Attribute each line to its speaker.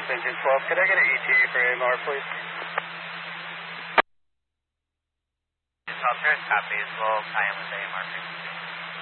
Speaker 1: Engine 12, could I get an ETA for AMR, please?
Speaker 2: Officer, copy as well. I am with AMR 52.